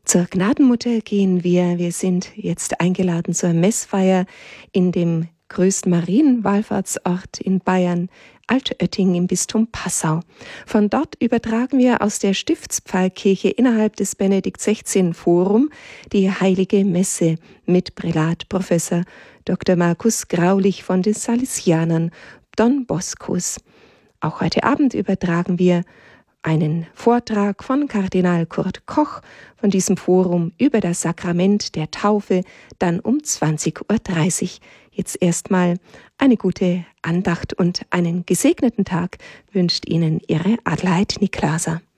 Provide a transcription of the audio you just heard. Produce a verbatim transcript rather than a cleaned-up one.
Zur Gnadenmutter gehen wir. Wir sind jetzt eingeladen zur Messfeier in dem größten Marienwallfahrtsort in Bayern, Altötting im Bistum Passau. Von dort übertragen wir aus der Stiftspfarrkirche innerhalb des Benedikt sechzehn Forum die Heilige Messe mit Prälat Professor Doktor Markus Graulich von den Salesianern Don Boscos. Auch heute Abend übertragen wir einen Vortrag von Kardinal Kurt Koch von diesem Forum über das Sakrament der Taufe, dann um zwanzig Uhr dreißig. Jetzt erstmal eine gute Andacht und einen gesegneten Tag wünscht Ihnen Ihre Adelheid Niklasa.